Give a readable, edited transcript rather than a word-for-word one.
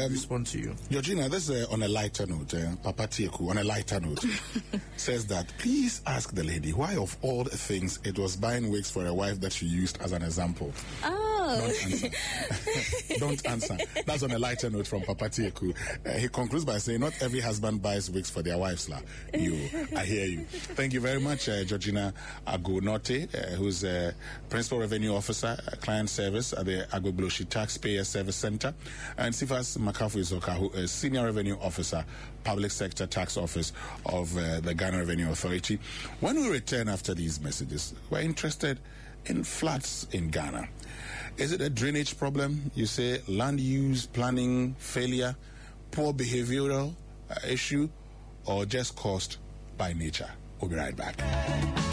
respond to you. Georgina, this is on a lighter note. Papa Tieku, on a lighter note, says that please ask the lady why, of all the things, it was buying wigs for a wife that she used as an example. Don't answer. That's on a lighter note from Papa Tieku. He concludes by saying, not every husband buys wigs for their wives. I hear you. Thank you very much, Georgina Agonote, who's Principal Revenue Officer, Client Service at the Agbobloshi Taxpayer Service Center, and Sifas Makafu Izoka, who is Senior Revenue Officer, Public Sector Tax Office of the Ghana Revenue Authority. When we return after these messages, we're interested in floods in Ghana. Is it a drainage problem? You say land use, planning, failure, poor behavioral issue, or just caused by nature? We'll be right back.